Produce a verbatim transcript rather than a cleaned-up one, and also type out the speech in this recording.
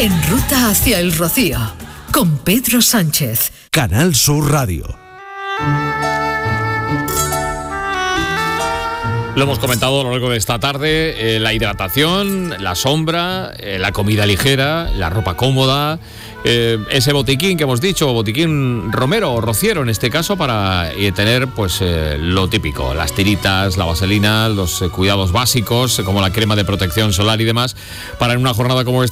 En ruta hacia el Rocío, con Pedro Sánchez. Canal Sur Radio. Lo hemos comentado a lo largo de esta tarde, eh, la hidratación, la sombra, eh, la comida ligera, la ropa cómoda, eh, ese botiquín que hemos dicho, botiquín romero o rociero en este caso, para eh, tener pues eh, lo típico, las tiritas, la vaselina, los eh, cuidados básicos, como la crema de protección solar y demás, para en una jornada como esta